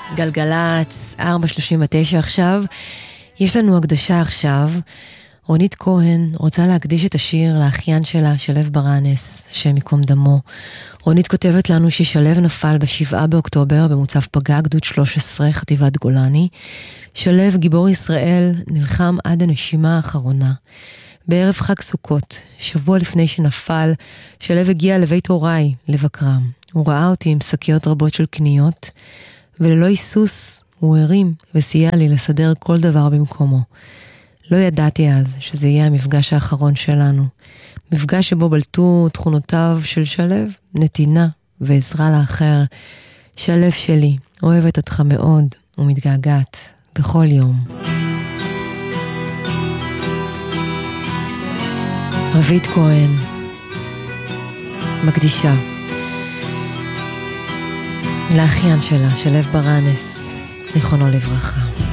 גלגלץ, 4:39 עכשיו. יש לנו הקדשה עכשיו. רונית כהן רוצה להקדיש את השיר לאחיין שלה, שלו ברנס, השם יקום דמו. רונית כותבת לנו ששלו נפל ב7 באוקטובר במוצב פגע, גדוד 13, חטיבת גולני. שלו, גיבור ישראל, נלחם עד הנשימה האחרונה. בערב חג סוכות, שבוע לפני שנפל, שלו הגיע לבית הוריי לבקרם. הוא ראה אותי עם שקיות רבות של קניות, וללא היסוס הוא הרים וסייע לי לסדר כל דבר במקומו. לא ידעתי אז שזה יהיה המפגש האחרון שלנו. מפגש שבו בלטו תכונותיו של שלו, נתינה ועזרה לאחר. שלו שלי, אוהבת אותך מאוד ומתגעגעת בכל יום. רבית כהן, מקדישה לאחיין שלה, שלו ברנס, זיכרונו לברכה.